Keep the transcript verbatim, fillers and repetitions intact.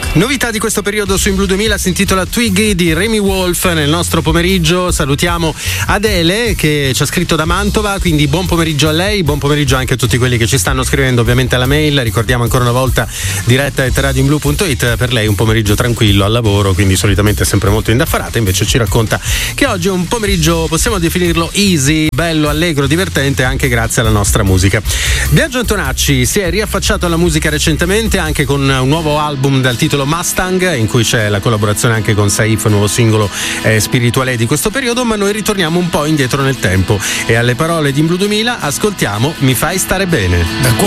Novità di questo periodo su In Blu duemila si intitola Twiggy di Remy Wolf. Nel nostro pomeriggio salutiamo Adele che ci ha scritto da Mantova, quindi buon pomeriggio a lei, buon pomeriggio anche a tutti quelli che ci stanno scrivendo ovviamente alla mail. Ricordiamo ancora una volta diretta at radioinblu punto it, per lei un pomeriggio tranquillo al lavoro, quindi solitamente è sempre molto indaffarata, invece ci racconta che oggi è un pomeriggio, possiamo definirlo easy, bello, allegro, divertente anche grazie alla nostra musica. Biagio Antonacci si è riaffacciato alla musica recentemente anche con un nuovo album dal titolo Mustang, in cui c'è la collaborazione anche con Saif, nuovo singolo eh, spirituale di questo periodo, ma noi ritorniamo un po' indietro nel tempo e alle parole di In Blu duemila ascoltiamo Mi fai stare bene. Da